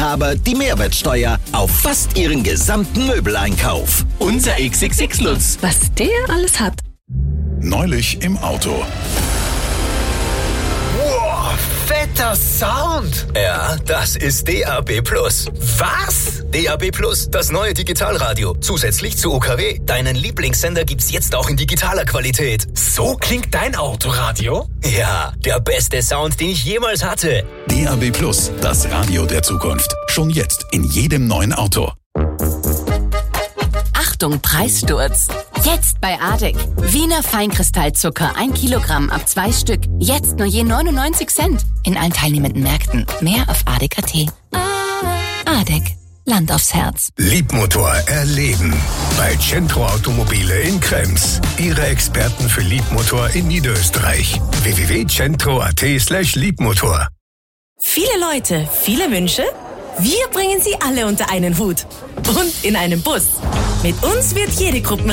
Inhaber die Mehrwertsteuer auf fast ihren gesamten Möbeleinkauf. Unser XXX-Lutz. Was der alles hat. Neulich im Auto. Wow, fetter Sound! Ja, das ist DAB+. Was? DAB+, das neue Digitalradio. Zusätzlich zu UKW. Deinen Lieblingssender gibt's jetzt auch in digitaler Qualität. So klingt dein Autoradio? Ja, der beste Sound, den ich jemals hatte. DAB+, das Radio der Zukunft. Schon jetzt in jedem neuen Auto. Achtung, Preissturz. Jetzt bei ADEC. Wiener Feinkristallzucker 1 Kilogramm ab 2 Stück. Jetzt nur je 99 Cent. In allen teilnehmenden Märkten. Mehr auf ADEC.at. ADEC. Land aufs Herz. Liebmotor erleben. Bei Centro Automobile in Krems. Ihre Experten für Liebmotor in Niederösterreich. www.centro.at/Liebmotor. Viele Leute, viele Wünsche? Wir bringen sie alle unter einen Hut. Und in einem Bus. Mit uns wird jede Gruppe